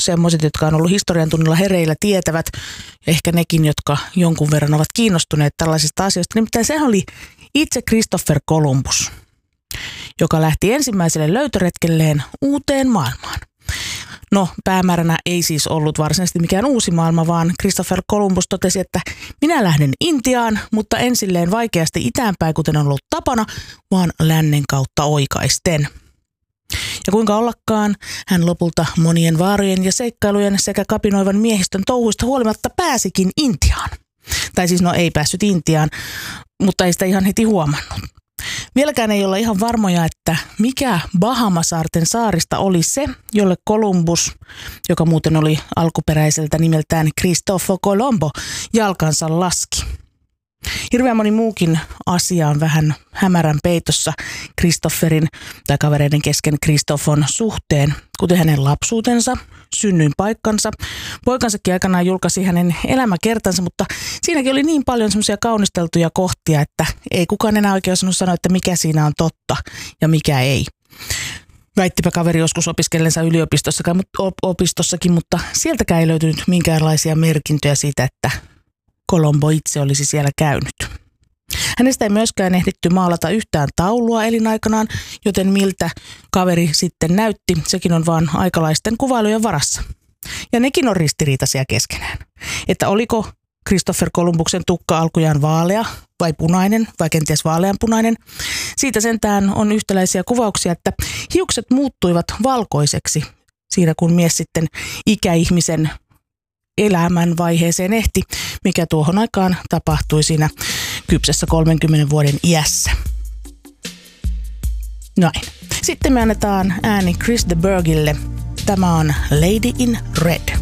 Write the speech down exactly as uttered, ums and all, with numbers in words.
semmoiset, jotka on ollut historian tunnilla hereillä, tietävät, ja ehkä nekin, jotka jonkun verran ovat kiinnostuneet tällaisista asioista. Nimittäin sehän oli itse Christopher Columbus, joka lähti ensimmäiselle löytöretkelleen uuteen maailmaan. No, päämääränä ei siis ollut varsinaisesti mikään uusi maailma, vaan Christopher Columbus totesi, että minä lähden Intiaan, mutta en silleen vaikeasti itäänpäin, kuten on ollut tapana, vaan lännen kautta oikaisten. Ja kuinka ollakaan, hän lopulta monien vaarojen ja seikkailujen sekä kapinoivan miehistön touhuista huolimatta pääsikin Intiaan. Tai siis no ei päässyt Intiaan, mutta ei sitä ihan heti huomannut. Vieläkään ei olla ihan varmoja, että mikä Bahamasaarten saarista oli se, jolle Columbus, joka muuten oli alkuperäiseltä nimeltään Cristoforo Colombo, jalkansa laski. Hirveän moni muukin asia on vähän hämärän peitossa Christopherin tai kavereiden kesken Christofon suhteen, kuten hänen lapsuutensa, synnyinpaikkansa. Poikansakin aikanaan julkaisi hänen elämäkertansa, mutta siinäkin oli niin paljon semmoisia kaunisteltuja kohtia, että ei kukaan enää oikein osannut sanoa, että mikä siinä on totta ja mikä ei. Väittipä kaveri joskus opiskellensa yliopistossakin, mutta sieltäkään ei löytynyt minkäänlaisia merkintöjä siitä, että Colombo itse olisi siellä käynyt. Hänestä ei myöskään ehditty maalata yhtään taulua elinaikanaan, joten miltä kaveri sitten näytti, sekin on vaan aikalaisten kuvailujen varassa. Ja nekin on ristiriitaisia keskenään. Että oliko Christopher Columbuksen tukka alkujaan vaalea vai punainen vai kenties vaaleanpunainen? Siitä sentään on yhtäläisiä kuvauksia, että hiukset muuttuivat valkoiseksi siinä kun mies sitten ikäihmisen elämän vaiheeseen ehti, mikä tuohon aikaan tapahtui siinä kypsessä kolmenkymmenen vuoden iässä. Näin. Sitten me annetaan ääni Chris de Burghille. Tämä on Lady in Red.